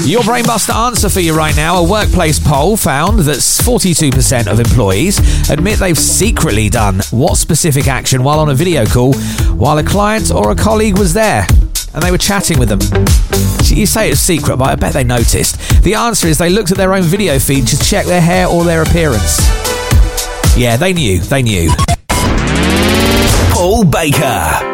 Your Brainbuster answer for you right now. A workplace poll found that 42% of employees admit they've secretly done what specific action while on a video call while a client or a colleague was there and they were chatting with them. You say it's secret, but I bet they noticed. The answer is they looked at their own video feed to check their hair or their appearance. Yeah, they knew. Paul Baker.